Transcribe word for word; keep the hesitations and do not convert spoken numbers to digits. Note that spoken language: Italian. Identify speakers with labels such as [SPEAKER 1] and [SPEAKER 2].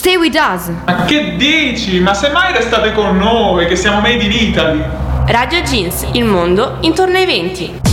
[SPEAKER 1] stay with us.
[SPEAKER 2] Ma che dici? Ma semmai restate con noi, che siamo made in Italy.
[SPEAKER 3] Radio Jeans, il mondo intorno ai venti.